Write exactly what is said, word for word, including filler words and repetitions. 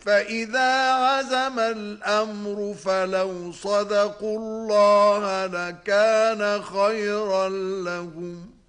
فإذا عزم الأمر فلو صدقوا الله لكان خيرا لهم